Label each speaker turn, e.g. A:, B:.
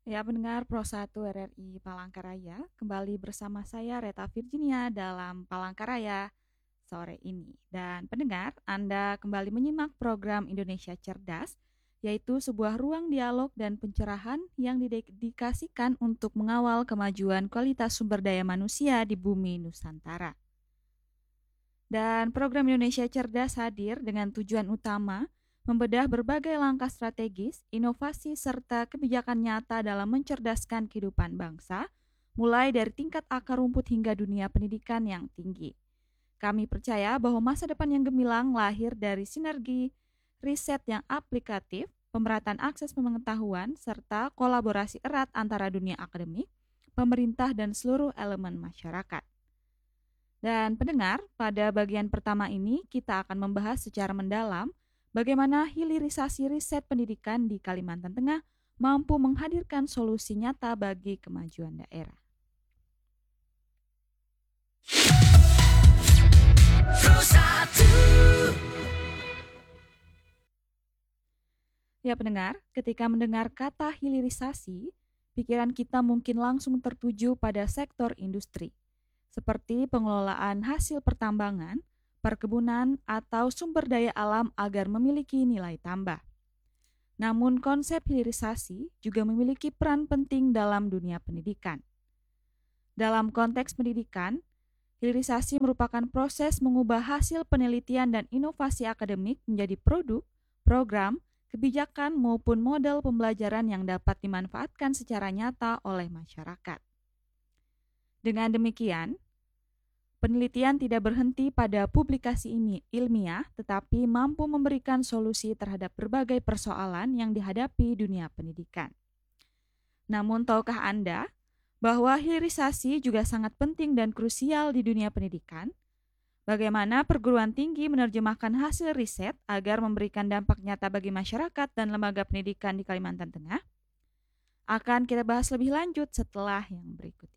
A: Ya, pendengar Pro 1 RRI Palangkaraya, kembali bersama saya Reta Virginia dalam Palangkaraya sore ini. Dan pendengar, Anda kembali menyimak program Indonesia Cerdas, yaitu sebuah ruang dialog dan pencerahan yang didedikasikan untuk mengawal kemajuan kualitas sumber daya manusia di bumi Nusantara. Dan program Indonesia Cerdas hadir dengan tujuan utama membedah berbagai langkah strategis, inovasi, serta kebijakan nyata dalam mencerdaskan kehidupan bangsa, mulai dari tingkat akar rumput hingga dunia pendidikan yang tinggi. Kami percaya bahwa masa depan yang gemilang lahir dari sinergi riset yang aplikatif, pemerataan akses pengetahuan, serta kolaborasi erat antara dunia akademik, pemerintah, dan seluruh elemen masyarakat. Dan pendengar, pada bagian pertama ini kita akan membahas secara mendalam bagaimana hilirisasi riset pendidikan di Kalimantan Tengah mampu menghadirkan solusi nyata bagi kemajuan daerah. Ya pendengar, ketika mendengar kata hilirisasi, pikiran kita mungkin langsung tertuju pada sektor industri, seperti pengelolaan hasil pertambangan, perkebunan, atau sumber daya alam agar memiliki nilai tambah. Namun konsep hilirisasi juga memiliki peran penting dalam dunia pendidikan. Dalam konteks pendidikan, hilirisasi merupakan proses mengubah hasil penelitian dan inovasi akademik menjadi produk, program, kebijakan maupun model pembelajaran yang dapat dimanfaatkan secara nyata oleh masyarakat. Dengan demikian, penelitian tidak berhenti pada publikasi ilmiah, tetapi mampu memberikan solusi terhadap berbagai persoalan yang dihadapi dunia pendidikan. Namun, tahukah Anda bahwa hilirisasi juga sangat penting dan krusial di dunia pendidikan? Bagaimana perguruan tinggi menerjemahkan hasil riset agar memberikan dampak nyata bagi masyarakat dan lembaga pendidikan di Kalimantan Tengah? Akan kita bahas lebih lanjut setelah yang berikut